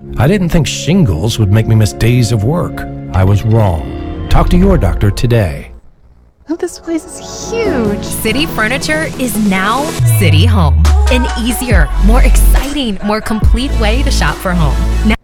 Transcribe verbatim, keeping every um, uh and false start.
I didn't think shingles would make me miss days of work. I was wrong. Talk to your doctor today. Oh, this place is huge. City Furniture is now City Home. An easier, more exciting, more complete way to shop for home. Now